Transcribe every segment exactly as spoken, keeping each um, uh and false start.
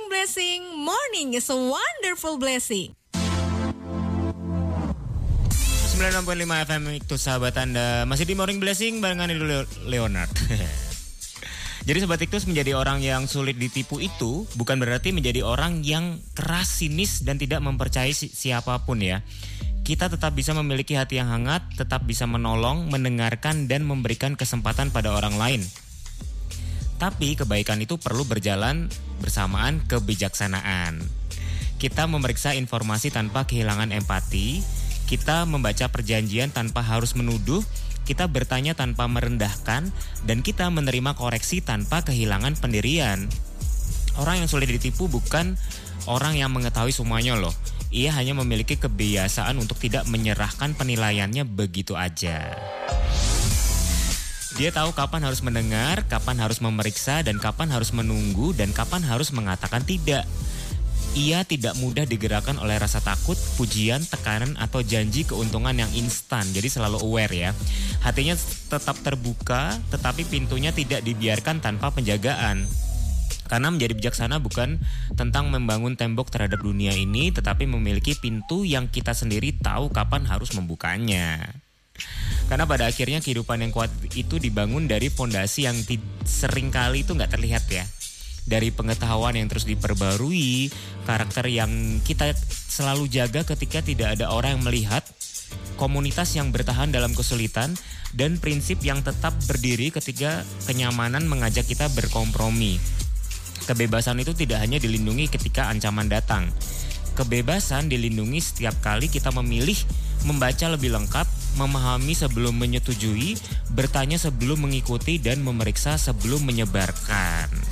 blessing. Morning is a wonderful blessing. sembilan puluh enam koma lima F M itu sahabat Anda. Masih di Morning Blessing barengan Edo Leonard. Jadi Sobat Iktus, menjadi orang yang sulit ditipu itu bukan berarti menjadi orang yang keras, sinis, dan tidak mempercayai si- siapapun ya. Kita tetap bisa memiliki hati yang hangat, tetap bisa menolong, mendengarkan, dan memberikan kesempatan pada orang lain. Tapi kebaikan itu perlu berjalan bersamaan kebijaksanaan. Kita memeriksa informasi tanpa kehilangan empati. Kita membaca perjanjian tanpa harus menuduh. Kita bertanya tanpa merendahkan, dan kita menerima koreksi tanpa kehilangan pendirian. Orang yang sulit ditipu bukan orang yang mengetahui semuanya loh. Ia hanya memiliki kebiasaan untuk tidak menyerahkan penilaiannya begitu aja. Dia tahu kapan harus mendengar, kapan harus memeriksa, dan kapan harus menunggu, dan kapan harus mengatakan tidak. Ia tidak mudah digerakkan oleh rasa takut, pujian, tekanan, atau janji keuntungan yang instan. Jadi selalu aware ya. Hatinya tetap terbuka, tetapi pintunya tidak dibiarkan tanpa penjagaan. Karena menjadi bijaksana bukan tentang membangun tembok terhadap dunia ini, tetapi memiliki pintu yang kita sendiri tahu kapan harus membukanya. Karena pada akhirnya kehidupan yang kuat itu dibangun dari fondasi yang t- seringkali itu gak terlihat ya. Dari pengetahuan yang terus diperbarui, karakter yang kita selalu jaga ketika tidak ada orang yang melihat, komunitas yang bertahan dalam kesulitan, dan prinsip yang tetap berdiri ketika kenyamanan mengajak kita berkompromi. Kebebasan itu tidak hanya dilindungi ketika ancaman datang. Kebebasan dilindungi setiap kali kita memilih membaca lebih lengkap, memahami sebelum menyetujui, bertanya sebelum mengikuti, dan memeriksa sebelum menyebarkan.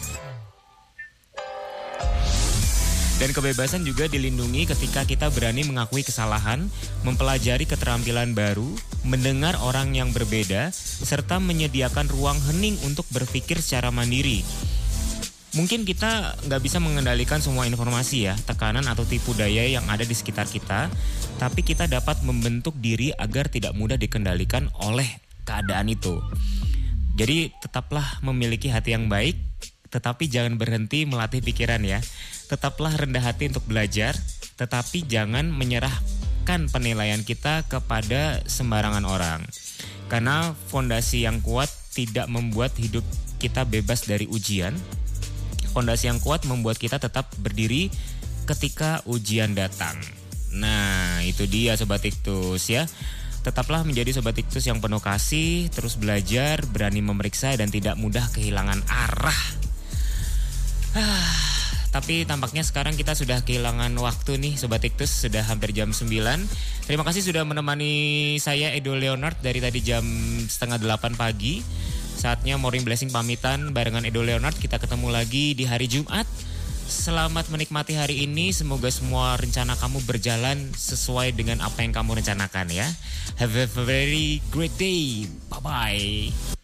Dan kebebasan juga dilindungi ketika kita berani mengakui kesalahan, mempelajari keterampilan baru, mendengar orang yang berbeda, serta menyediakan ruang hening untuk berpikir secara mandiri. Mungkin kita nggak bisa mengendalikan semua informasi ya, tekanan atau tipu daya yang ada di sekitar kita, tapi kita dapat membentuk diri agar tidak mudah dikendalikan oleh keadaan itu. Jadi tetaplah memiliki hati yang baik, tetapi jangan berhenti melatih pikiran ya. Tetaplah rendah hati untuk belajar, tetapi jangan menyerahkan penilaian kita kepada sembarangan orang. Karena fondasi yang kuat tidak membuat hidup kita bebas dari ujian. Fondasi yang kuat membuat kita tetap berdiri ketika ujian datang. Nah, itu dia Sobat Iktus ya. Tetaplah menjadi Sobat Iktus yang penuh kasih, terus belajar, berani memeriksa, dan tidak mudah kehilangan arah. Ah, tapi tampaknya sekarang kita sudah kehilangan waktu nih Sobat Iktus, sudah hampir jam sembilan. Terima kasih sudah menemani saya Edo Leonard dari tadi jam setengah delapan pagi. Saatnya Morning Blessing pamitan barengan Edo Leonard. Kita ketemu lagi di hari Jumat. Selamat menikmati hari ini. Semoga semua rencana kamu berjalan sesuai dengan apa yang kamu rencanakan ya. Have a very great day. Bye-bye.